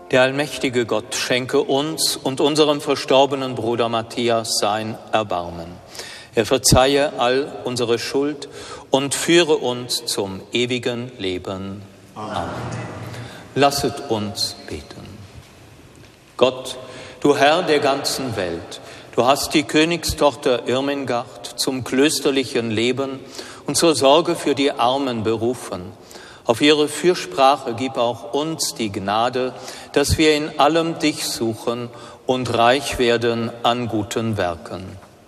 Der allmächtige Gott schenke uns und unserem verstorbenen Bruder Matthias sein Erbarmen. Er verzeihe all unsere Schuld und führe uns zum ewigen Leben. Amen. Lasset uns beten. Gott, du Herr der ganzen Welt, du hast die Königstochter Irmingard zum klösterlichen Leben und zur Sorge für die Armen berufen. Auf ihre Fürsprache gib auch uns die Gnade, dass wir in allem dich suchen und reich werden an guten Werken.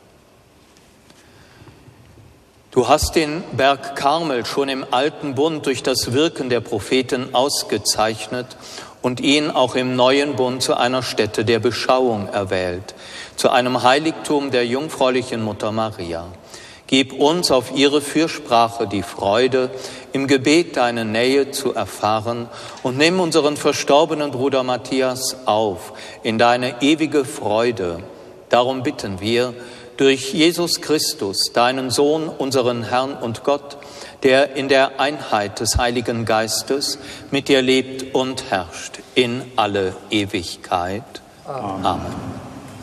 Du hast den Berg Karmel schon im Alten Bund durch das Wirken der Propheten ausgezeichnet und ihn auch im Neuen Bund zu einer Stätte der Beschauung erwählt, zu einem Heiligtum der jungfräulichen Mutter Maria. Gib uns auf ihre Fürsprache die Freude, im Gebet deine Nähe zu erfahren und nimm unseren verstorbenen Bruder Matthias auf in deine ewige Freude. Darum bitten wir durch Jesus Christus, deinen Sohn, unseren Herrn und Gott, der in der Einheit des Heiligen Geistes mit dir lebt und herrscht in alle Ewigkeit. Amen.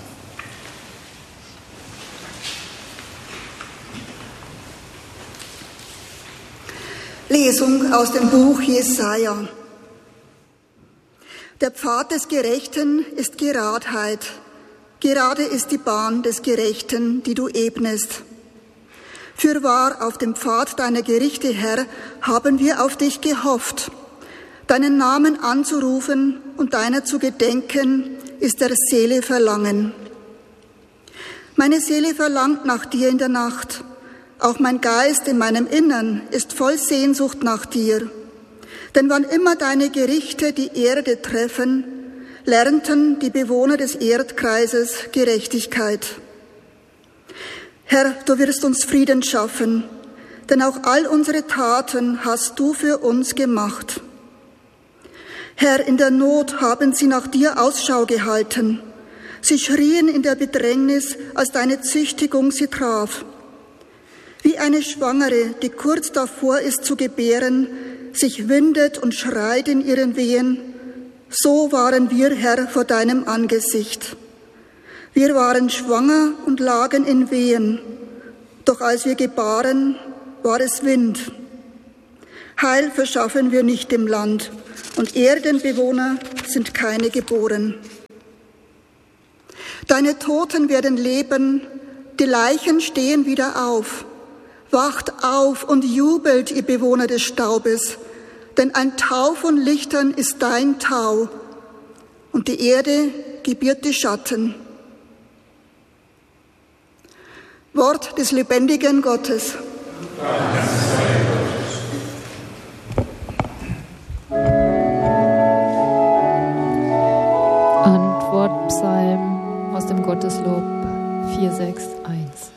Lesung aus dem Buch Jesaja. Der Pfad des Gerechten ist Geradheit. Gerade ist die Bahn des Gerechten, die du ebnest. Fürwahr, auf dem Pfad deiner Gerichte, Herr, haben wir auf dich gehofft. Deinen Namen anzurufen und deiner zu gedenken, ist der Seele Verlangen. Meine Seele verlangt nach dir in der Nacht. Auch mein Geist in meinem Innern ist voll Sehnsucht nach dir. Denn wann immer deine Gerichte die Erde treffen, lernten die Bewohner des Erdkreises Gerechtigkeit. Herr, du wirst uns Frieden schaffen, denn auch all unsere Taten hast du für uns gemacht. Herr, in der Not haben sie nach dir Ausschau gehalten. Sie schrien in der Bedrängnis, als deine Züchtigung sie traf. Wie eine Schwangere, die kurz davor ist zu gebären, sich windet und schreit in ihren Wehen, so waren wir, Herr, vor deinem Angesicht. Wir waren schwanger und lagen in Wehen, doch als wir gebaren, war es Wind. Heil verschaffen wir nicht dem Land, und Erdenbewohner sind keine geboren. Deine Toten werden leben, die Leichen stehen wieder auf. Wacht auf und jubelt, ihr Bewohner des Staubes, denn ein Tau von Lichtern ist dein Tau, und die Erde gebiert die Schatten. Wort des lebendigen Gottes. Antwortpsalm aus dem Gotteslob 461.